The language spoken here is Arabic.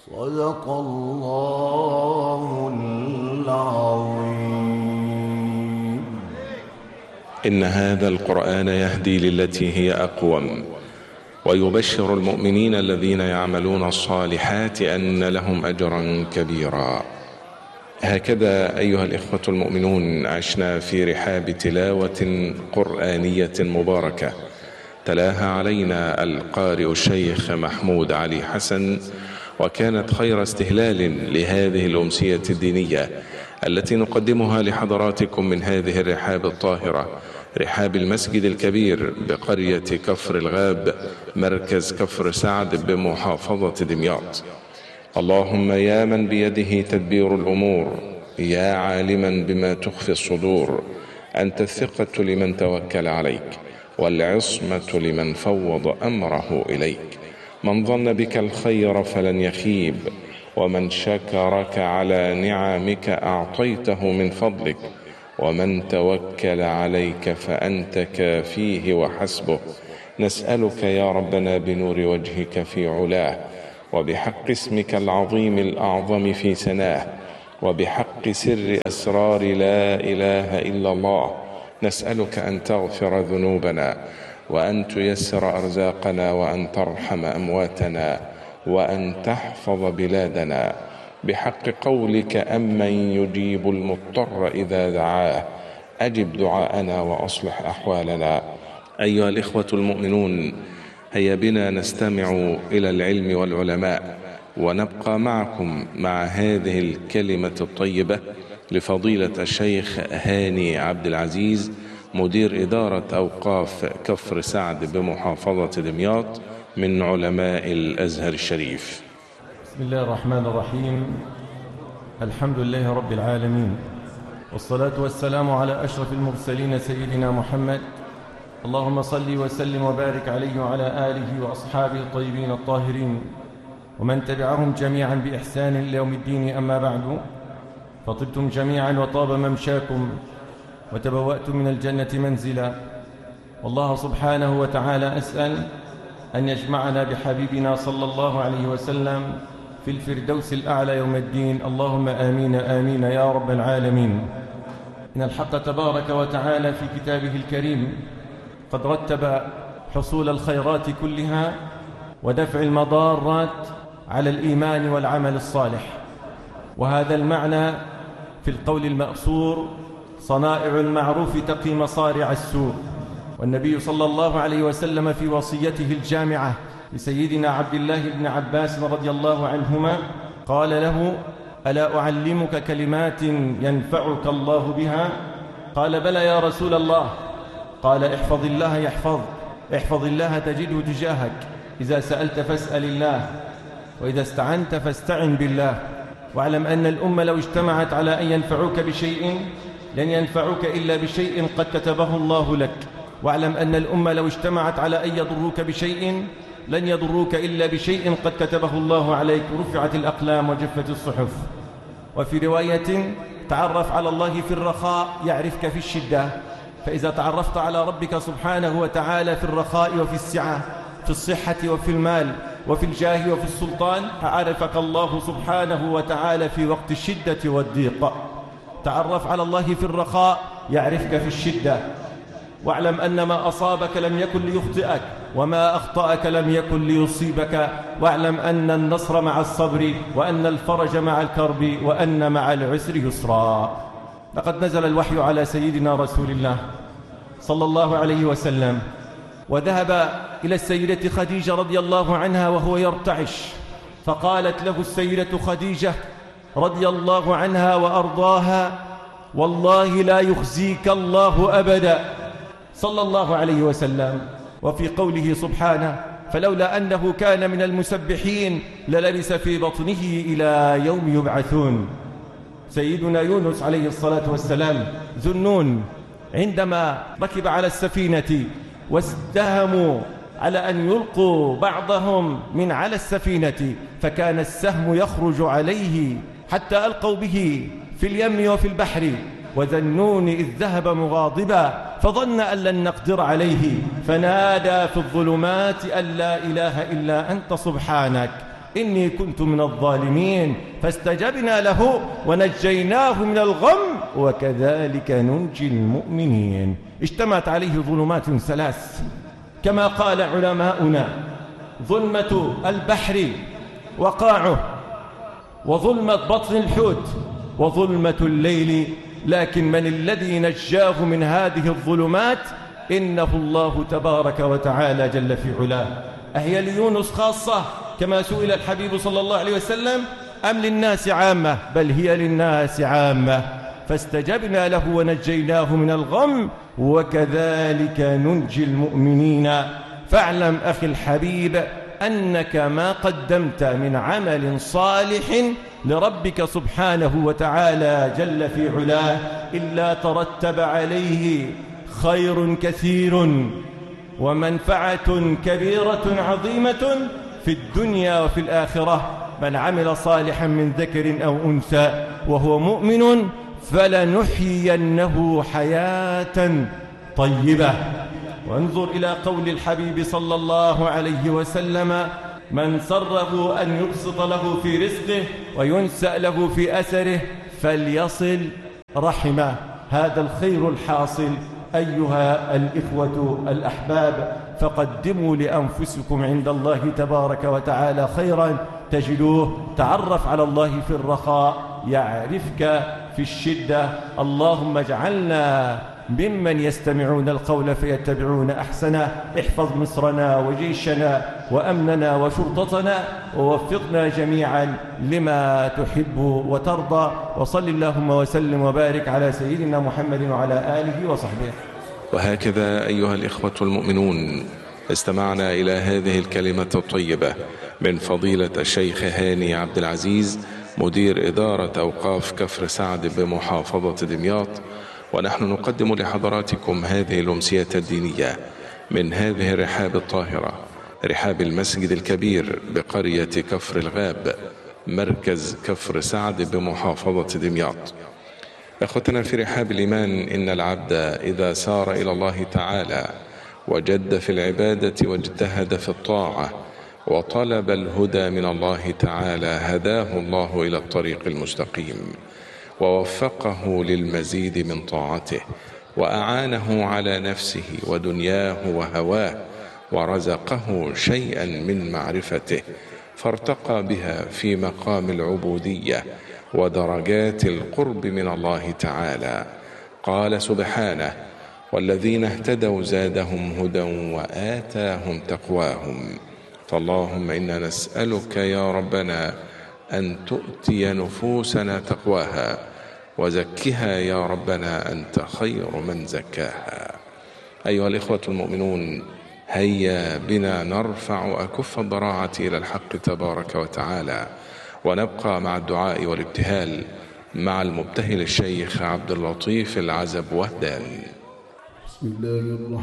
صدق الله العظيم. إن هذا القرآن يهدي للتي هي أقوم ويبشر المؤمنين الذين يعملون الصالحات أن لهم أجرا كبيرا. هكذا أيها الإخوة المؤمنون عشنا في رحاب تلاوة قرآنية مباركة تلاها علينا القارئ الشيخ محمود علي حسن، وكانت خير استهلال لهذه الأمسية الدينية التي نقدمها لحضراتكم من هذه الرحاب الطاهرة، رحاب المسجد الكبير بقرية كفر الغاب مركز كفر سعد بمحافظة دمياط. اللهم يا من بيده تدبير الأمور، يا عالما بما تخفي الصدور، أنت الثقة لمن توكل عليك والعصمة لمن فوض أمره إليك. من ظن بك الخير فلن يخيب، ومن شكرك على نعمك أعطيته من فضلك، ومن توكل عليك فأنت كافيه وحسبه. نسألك يا ربنا بنور وجهك في علاه، وبحق اسمك العظيم الأعظم في سناه، وبحق سر أسرار لا إله إلا الله، نسألك أن تغفر ذنوبنا، وأن تيسر أرزاقنا، وأن ترحم أمواتنا، وأن تحفظ بلادنا، بحق قولك أمن يجيب المضطر إذا دعاه، أجب دعاءنا وأصلح أحوالنا. أيها الإخوة المؤمنون، هيا بنا نستمع إلى العلم والعلماء، ونبقى معكم مع هذه الكلمة الطيبة لفضيلة الشيخ هاني عبد العزيز، مدير إدارة أوقاف كفر سعد بمحافظة دمياط، من علماء الأزهر الشريف. بسم الله الرحمن الرحيم. الحمد لله رب العالمين، والصلاة والسلام على أشرف المرسلين سيدنا محمد. اللهم صل وسلم وبارك عليه وعلى آله وأصحابه الطيبين الطاهرين، ومن تبعهم جميعا بإحسان إلى يوم الدين. أما بعد، فطبتم جميعا وطاب ممشاكم، وتبوأتم من الجنة منزلا. والله سبحانه وتعالى أسأل أن يجمعنا بحبيبنا صلى الله عليه وسلم في الفردوس الأعلى يوم الدين. اللهم آمين آمين يا رب العالمين. إن الحق تبارك وتعالى في كتابه الكريم قد رتب حصول الخيرات كلها ودفع المضارات على الإيمان والعمل الصالح، وهذا المعنى في القول المأثور: صنائع المعروف تقي مصارع السوء. والنبي صلى الله عليه وسلم في وصيته الجامعة لسيدنا عبد الله بن عباس رضي الله عنهما قال له: ألا أعلمك كلمات ينفعك الله بها؟ قال: بلى يا رسول الله. قال: احفظ الله يحفظ، احفظ الله تجده تجاهك، إذا سألت فاسأل الله، وإذا استعنت فاستعن بالله. واعلم أن الأمة لو اجتمعت على أن ينفعوك بشيء لن ينفعوك إلا بشيء قد كتبه الله لك. واعلم أن الأمة لو اجتمعت على أن يضروك بشيء لن يضروك إلا بشيء قد كتبه الله عليك. رفعت الأقلام وجفت الصحف. وفي رواية: تعرف على الله في الرخاء يعرفك في الشدة. فإذا تعرفت على ربك سبحانه وتعالى في الرخاء وفي السعة، في الصحة وفي المال وفي الجاه وفي السلطان، عرفك الله سبحانه وتعالى في وقت الشدة والضيق. تعرف على الله في الرخاء يعرفك في الشدة. واعلم أن ما أصابك لم يكن ليخطئك، وما أخطأك لم يكن ليصيبك. واعلم أن النصر مع الصبر، وأن الفرج مع الكرب، وأن مع العسر يسرا. لقد نزل الوحي على سيدنا رسول الله صلى الله عليه وسلم، وذهب إلى السيدة خديجة رضي الله عنها وهو يرتعش، فقالت له السيدة خديجة رضي الله عنها وأرضاها: والله لا يخزيك الله أبدا، صلى الله عليه وسلم. وفي قوله سبحانه: فلولا أنه كان من المسبحين للبث في بطنه إلى يوم يبعثون. سيدنا يونس عليه الصلاة والسلام ذو النون عندما ركب على السفينة وازدهموا على أن يلقوا بعضهم من على السفينة، فكان السهم يخرج عليه حتى ألقوا به في اليم وفي البحر، وذا النون إذ ذهب مغاضبا فظن أن لن نقدر عليه، فنادى في الظلمات أن لا إله إلا أنت سبحانك إني كنت من الظالمين فاستجبنا له ونجيناه من الغم وكذلك ننجي المؤمنين. اجتمعت عليه ظلمات ثلاث كما قال علماؤنا: ظلمة البحر وقاعه، وظلمة بطن الحوت، وظلمة الليل. لكن من الذي نجاه من هذه الظلمات؟ إنه الله تبارك وتعالى جل في علاه. أهي ليونس خاصة كما سئل الحبيب صلى الله عليه وسلم أم للناس عامة؟ بل هي للناس عامة. فاستجبنا له ونجيناه من الغم وكذلك ننجي المؤمنين. فاعلم أخي الحبيب أنك ما قدمت من عمل صالح لربك سبحانه وتعالى جل في علاه إلا ترتب عليه خير كثير ومنفعة كبيرة عظيمة في الدنيا وفي الآخرة. من عمل صالحا من ذكر أو أنثى وهو مؤمن فلنحيينه حياة طيبة. وانظر إلى قول الحبيب صلى الله عليه وسلم: من سره أن يبسط له في رزقه وينسأ له في أثره فليصل رحمه. هذا الخير الحاصل أيها الإخوة الأحباب، فقدموا لأنفسكم عند الله تبارك وتعالى خيرا تجدوه. تعرف على الله في الرخاء يعرفك في الشدة. اللهم اجعلنا ممن يستمعون القول فيتبعون أحسنه. احفظ مصرنا وجيشنا وأمننا وشرطتنا ووفقنا جميعا لما تحب وترضى. وصل اللهم وسلم وبارك على سيدنا محمد وعلى آله وصحبه. وهكذا أيها الإخوة المؤمنون استمعنا إلى هذه الكلمة الطيبة من فضيلة الشيخ هاني عبد العزيز مدير إدارة أوقاف كفر سعد بمحافظة دمياط. ونحن نقدم لحضراتكم هذه الأمسية الدينية من هذه الرحاب الطاهرة، رحاب المسجد الكبير بقرية كفر الغاب مركز كفر سعد بمحافظة دمياط. أخوتنا في رحاب الإيمان، إن العبد إذا سار إلى الله تعالى وجد في العبادة واجتهد في الطاعة وطلب الهدى من الله تعالى هداه الله إلى الطريق المستقيم ووفقه للمزيد من طاعته وأعانه على نفسه ودنياه وهواه ورزقه شيئا من معرفته فارتقى بها في مقام العبودية ودرجات القرب من الله تعالى. قال سبحانه: والذين اهتدوا زادهم هدى وآتاهم تقواهم. فاللهم إنا نسألك يا ربنا أن تؤتي نفوسنا تقواها وزكها يا ربنا أنت خير من زكاها. أيها الإخوة المؤمنون، هيا بنا نرفع أكف الضراعة إلى الحق تبارك وتعالى ونبقى مع الدعاء والابتهال مع المبتهل الشيخ عبد اللطيف العزب وهدان. بسم الله الرحمن